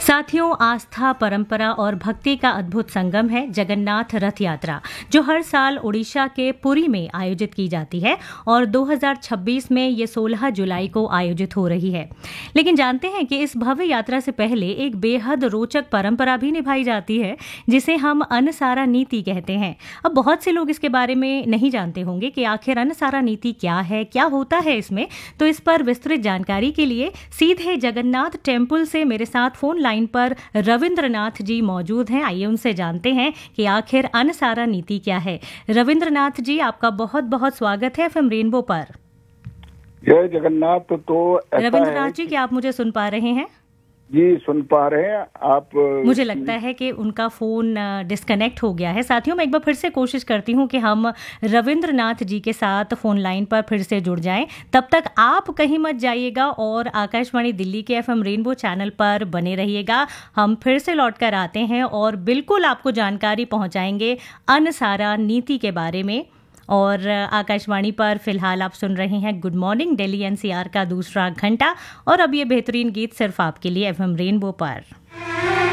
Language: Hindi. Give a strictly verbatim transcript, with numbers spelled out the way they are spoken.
साथियों, आस्था, परंपरा और भक्ति का अद्भुत संगम है जगन्नाथ रथ यात्रा, जो हर साल उड़ीसा के पुरी में आयोजित की जाती है और दो हज़ार छब्बीस में ये सोलह जुलाई को आयोजित हो रही है। लेकिन जानते हैं कि इस भव्य यात्रा से पहले एक बेहद रोचक परंपरा भी निभाई जाती है, जिसे हम अन्नसारा नीति कहते हैं। अब बहुत से लोग इसके बारे में नहीं जानते होंगे कि आखिर अन्नसारा नीति क्या है, क्या होता है इसमें। तो इस पर विस्तृत जानकारी के लिए सीधे जगन्नाथ टेम्पल से मेरे साथ फोन लाइन पर रविंद्रनाथ जी मौजूद हैं। आइए उनसे जानते हैं कि आखिर अन्नसारा नीति क्या है। रविंद्रनाथ जी, आपका बहुत बहुत स्वागत है एफएम रेनबो पर। जय जगन्नाथ। तो रविंद्रनाथ जी, क्या आप मुझे सुन पा रहे हैं? जी, सुन पा रहे हैं आप? मुझे लगता है कि उनका फोन डिस्कनेक्ट हो गया है। साथियों, मैं एक बार फिर से कोशिश करती हूँ कि हम रविंद्रनाथ जी के साथ फोन लाइन पर फिर से जुड़ जाएं। तब तक आप कहीं मत जाइएगा और आकाशवाणी दिल्ली के एफएम रेनबो चैनल पर बने रहिएगा। हम फिर से लौट कर आते हैं और बिल्कुल आपको जानकारी पहुंचाएंगे अन्नसारा नीति के बारे में। और आकाशवाणी पर फिलहाल आप सुन रहे हैं गुड मॉर्निंग दिल्ली एनसीआर का दूसरा घंटा, और अब ये बेहतरीन गीत सिर्फ आपके लिए एफएम रेनबो पर।